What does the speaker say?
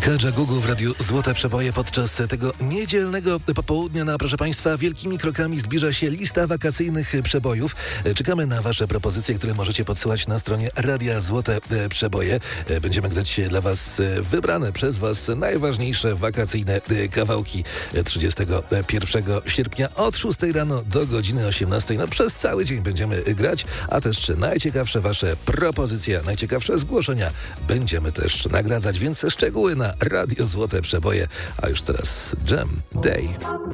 Kadża Gugu w Radiu Złote Przeboje. Podczas tego niedzielnego popołudnia, proszę Państwa, wielkimi krokami zbliża się lista wakacyjnych przebojów. Czekamy na Wasze propozycje, które możecie podsyłać na stronie Radia Złote Przeboje. Będziemy grać dla Was wybrane przez Was najważniejsze wakacyjne kawałki 31 sierpnia od 6 rano do godziny 18. No, przez cały dzień będziemy grać, a też najciekawsze Wasze propozycje, najciekawsze zgłoszenia będziemy też nagradzać, więc szczegóły na Radio Złote Przeboje. A już teraz Jam Day.